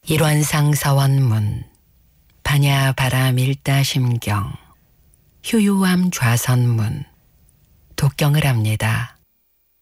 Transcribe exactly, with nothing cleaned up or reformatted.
일원상 서원문 반야 바람 일다 심경 휴유암 좌선문 독경을 합니다.